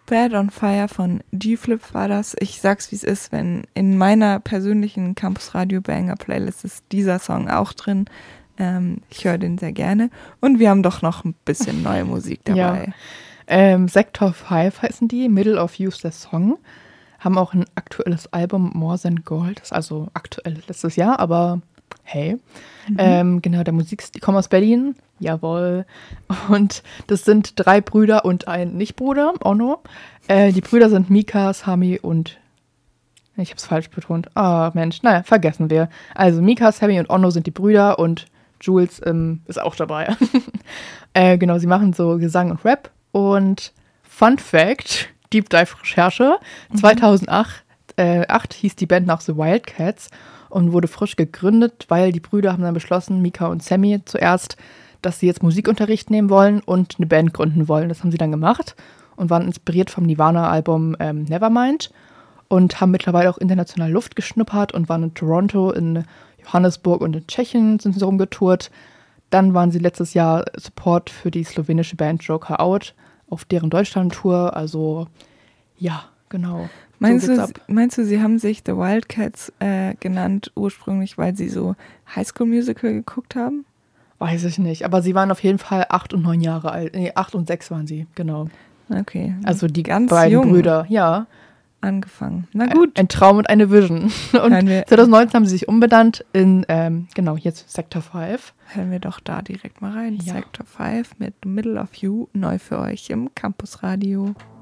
Bad on Fire von G-Flip war das. Ich sag's, wie es ist, wenn in meiner persönlichen Campus Radio Banger Playlist ist dieser Song auch drin. Ich höre den sehr gerne. Und wir haben doch noch ein bisschen neue Musik dabei. Ja. Sector 5 heißen die, Middle of You ist der Song. Haben auch ein aktuelles Album, More Than Gold. Das ist also aktuell letztes Jahr, aber hey. Genau, der Musikstil, die kommen aus Berlin. Jawohl. Und das sind 3 Brüder und ein Nichtbruder, Onno. Die Brüder sind Mika, Sami und ich habe es falsch betont. Ah, Mensch, naja, vergessen wir. Also Mika, Sami und Onno sind die Brüder und Jules ist auch dabei. Genau, sie machen so Gesang und Rap. Und Fun Fact, Deep Dive Recherche, 2008 hieß die Band nach The Wildcats und wurde frisch gegründet, weil die Brüder haben dann beschlossen, Mika und Sammy zuerst, dass sie jetzt Musikunterricht nehmen wollen und eine Band gründen wollen. Das haben sie dann gemacht und waren inspiriert vom Nirvana-Album Nevermind und haben mittlerweile auch international Luft geschnuppert und waren in Toronto, in Johannesburg und in Tschechien sind sie rumgetourt. Dann waren sie letztes Jahr Support für die slowenische Band Joker Out auf deren Deutschland-Tour. Also ja, genau. Meinst du, sie haben sich The Wildcats genannt ursprünglich, weil sie so Highschool-Musical geguckt haben? Weiß ich nicht, aber sie waren auf jeden Fall 8 und 9 Jahre alt. Nee, 8 und 6 waren sie, genau. Okay. Also die ganz beiden jung Brüder, ja. Angefangen. Na gut. Ein Traum und eine Vision. Und 2019 haben sie sich umbenannt in, genau, jetzt Sector 5. Hören wir doch da direkt mal rein. Ja. Sector 5 mit Middle of You, neu für euch im Campus Radio.